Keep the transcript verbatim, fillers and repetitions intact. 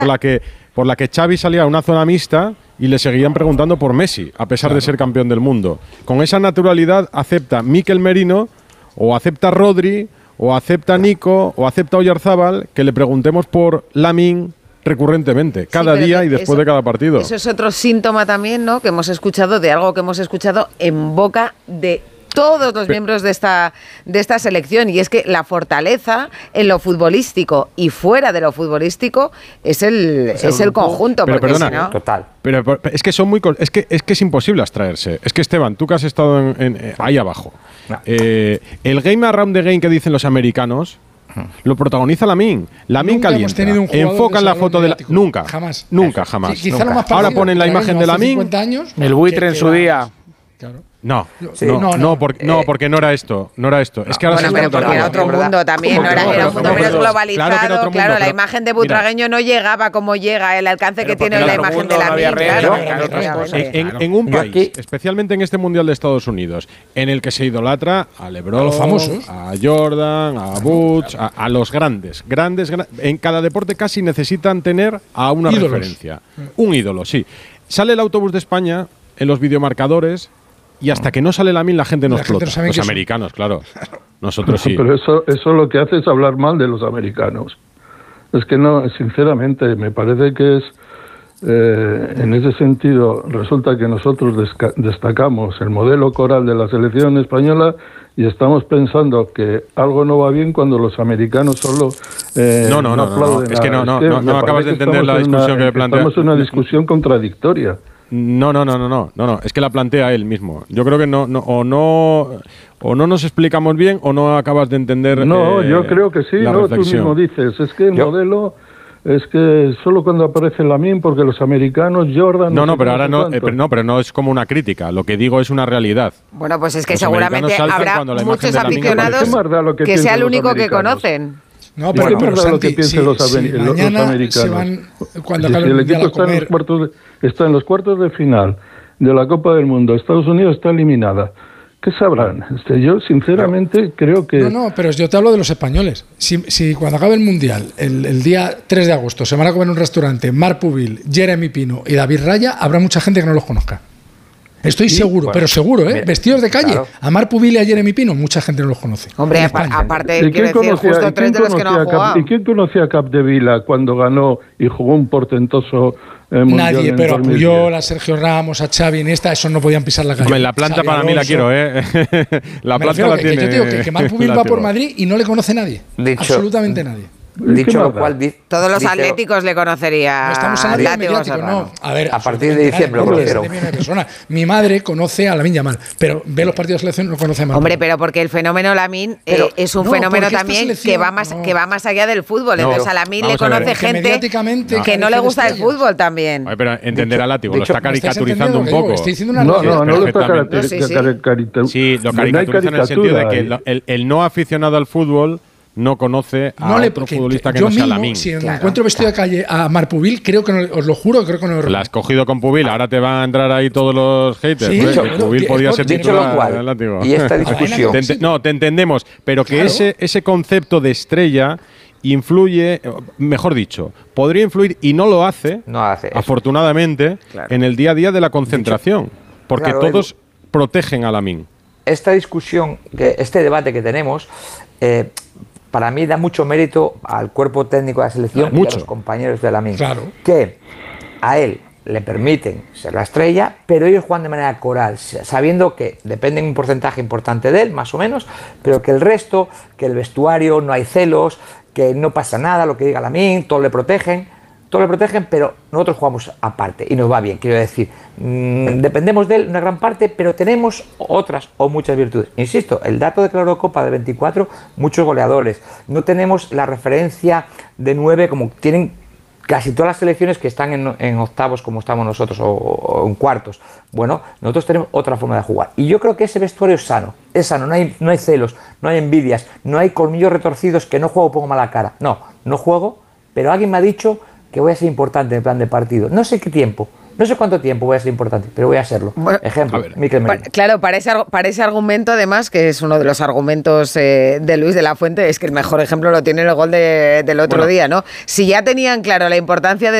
por la que por la que Xavi salía a una zona mixta y le seguían preguntando por Messi, a pesar claro. de ser campeón del mundo. Con esa naturalidad acepta Mikel Merino, o acepta Rodri, o acepta Nico, o acepta Oyarzábal, que le preguntemos por Lamine recurrentemente, cada sí, día y después eso, de cada partido. Eso es otro síntoma también, ¿no?, que hemos escuchado, de algo que hemos escuchado en boca de todos los miembros de esta, de esta selección, y es que la fortaleza en lo futbolístico y fuera de lo futbolístico es el, es el, es el conjunto. Pero porque perdona, si no, total. Pero, pero es que son muy es que es que es imposible abstraerse. Es que Esteban, tú que has estado en, en, eh, ahí abajo, no. eh, el game around the game que dicen los americanos lo protagoniza Lamine. Lamine calienta. Enfocan la foto de la... Nunca. Jamás. Nunca, jamás. Sí, nunca. Ahora ponen la imagen de Lamine. El buitre en su día. Claro. No, sí. no, no, no, porque, no, porque no era esto, no era esto. Es que ahora bueno, se pero porque era otro mundo también, no era, era un mundo menos globalizado. Claro, claro mundo, la pero, imagen de Butragueño mira, no llegaba como llega, el alcance que tiene la imagen de la misma. Claro, claro, en, en, en un país, aquí, especialmente en este Mundial de Estados Unidos, en el que se idolatra a LeBron, a, los famosos, a Jordan, a Butch, a, a los grandes, grandes, grandes, en cada deporte casi necesitan tener a una ídolos. referencia, un ídolo, sí. Sale el autobús de España en los videomarcadores. Y hasta que no sale Lamine la gente no la explota. Gente no los americanos, son. claro. Nosotros sí. Pero eso, eso lo que hace es hablar mal de los americanos. Es que no, sinceramente, me parece que es, eh, en ese sentido, resulta que nosotros destacamos el modelo coral de la selección española y estamos pensando que algo no va bien cuando los americanos solo eh, no, no, no, no, no, no. Es que no, no, es que no, no acabas de entender la discusión una, que plantea. Estamos en una discusión contradictoria. No, no, no, no, no, no, no, es que la plantea él mismo. Yo creo que no, no, o no, o no nos explicamos bien o no acabas de entender. No, eh, yo creo que sí. No, tú mismo dices, es que el yo, modelo es que solo cuando aparece Lamine, porque los americanos Jordan. No, no, no pero ahora no, eh, pero no, pero no es como una crítica. Lo que digo es una realidad. Bueno, pues es que los seguramente habrá muchos aficionados que, que sea el único que conocen. No, pero, pero Santi, lo que piensan si, los, si los americanos. Se van, cuando si, si el equipo está en, los cuartos de, está en los cuartos de final de la Copa del Mundo, Estados Unidos está eliminada. ¿Qué sabrán? Este, yo, sinceramente, no, creo que... No, no, pero yo te hablo de los españoles. Si, si cuando acabe el Mundial, el, el día tres de agosto, se van a comer en un restaurante Marc Pubil, Jeremy Pino y David Raya, habrá mucha gente que no los conozca. Estoy sí, seguro, bueno, pero seguro, ¿eh? Bien, vestidos de calle. Claro. A Marc Pubil y a Jeremy Pino, mucha gente no los conoce. Hombre, aparte, quiero decir, justo tres de los que no han jugado. ¿Y quién conocía a Capdevila cuando ganó y jugó un portentoso eh, mundial? Nadie, pero a Puyol, a Sergio Ramos, a Xavi, Iniesta, esos no podían pisar la calle. Hombre, la planta para mí la quiero, ¿eh? La planta la que, tiene. Que yo digo que, que Marc Pubil va por Madrid y no le conoce nadie. Dicho, absolutamente nadie. Dicho lo cual, di, todos los dicho, atléticos le conocería. No estamos hablando de mediático, no. A ver, a partir de diciembre, pero mi madre conoce a Lamine Yamal, pero ve los partidos de selección y no conoce a Marc. Hombre, pero porque el fenómeno Lamine eh, es un no, fenómeno también que va más no. que va más allá del fútbol. No, entonces a Lamine le conoce ver, gente que, que no le gusta el fútbol también. Ay, pero entender a Látigo, lo está caricaturizando un poco. Estoy diciendo una no, no, no lo está caricaturizando. Sí, lo caricaturiza en el sentido de que el no aficionado al fútbol no conoce a no le, otro futbolista que yo no sea mismo, Lamine. Si claro, encuentro vestido de calle a Marc Pubil, creo que no, os lo juro, creo que no. La has cogido con Pubil, ahora te van a entrar ahí todos los haters. Sí, dicho, ¿no? Pubil podía ser titular. Y esta discusión. te, no, te entendemos, pero que claro. ese, ese concepto de estrella influye, mejor dicho, podría influir y no lo hace, no hace afortunadamente, claro. en el día a día de la concentración, dicho, porque claro, todos Edu, protegen a Lamine. Esta discusión, que este debate que tenemos, eh, para mí da mucho mérito al cuerpo técnico de la selección claro, y mucho. a los compañeros de Lamine, claro. que a él le permiten ser la estrella, pero ellos juegan de manera coral, sabiendo que dependen un porcentaje importante de él, más o menos, pero que el resto, que el vestuario, no hay celos, que no pasa nada, lo que diga Lamine, todos le protegen, todos le protegen, pero nosotros jugamos aparte y nos va bien, quiero decir, mmm, dependemos de él una gran parte, pero tenemos otras o muchas virtudes. Insisto, el dato de la Eurocopa de veinticuatro, muchos goleadores, no tenemos la referencia de nueve como tienen casi todas las selecciones que están en, en octavos como estamos nosotros o, o en cuartos. Bueno, nosotros tenemos otra forma de jugar y yo creo que ese vestuario es sano, es sano, no hay, no hay celos, no hay envidias, no hay colmillos retorcidos que no juego pongo mala cara, no, no juego, pero alguien me ha dicho que voy a ser importante en el plan de partido. No sé qué tiempo, No sé cuánto tiempo voy a ser importante, pero voy a serlo. Bueno, ejemplo, Mikel Merino. Pa claro, para ese, para ese argumento, además, que es uno de los argumentos eh, de Luis de la Fuente, es que el mejor ejemplo lo tiene el gol de, del otro bueno. día, ¿no? Si ya tenían claro la importancia de